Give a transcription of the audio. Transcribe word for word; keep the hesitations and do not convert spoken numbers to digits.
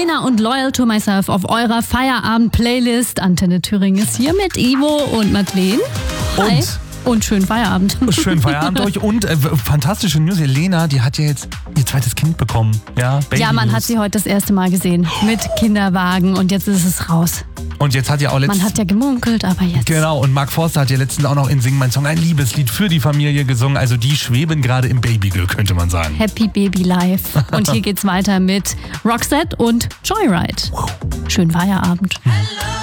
Lena und Loyal to Myself auf eurer Feierabend-Playlist. Antenne Thüringen ist hier mit Ivo und Madeleine. Hi. Und Und schönen Feierabend. schönen Feierabend euch. Und äh, fantastische News. Lena, die hat ja jetzt ihr zweites Kind bekommen. Ja, Baby Ja, man News. hat sie heute das erste Mal gesehen. Mit Kinderwagen. Und jetzt ist es raus. Und jetzt hat ja auch letztens... Man hat ja gemunkelt, aber jetzt... Genau, und Mark Forster hat ja letztens auch noch in Sing mein Song ein Liebeslied für die Familie gesungen. Also die schweben gerade im Babyglück, könnte man sagen. Happy Baby Life. Und hier geht's weiter mit Roxette und Joyride. Schönen Feierabend.